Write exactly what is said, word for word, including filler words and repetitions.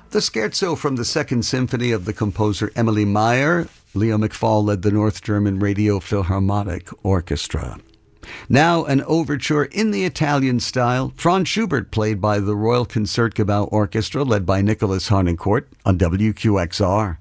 The scherzo from the Second Symphony of the composer Emily Meyer. Leo McFall led the North German Radio Philharmonic Orchestra. Now an overture in the Italian style. Franz Schubert played by the Royal Concertgebouw Orchestra led by Nicholas Harnoncourt on W Q X R.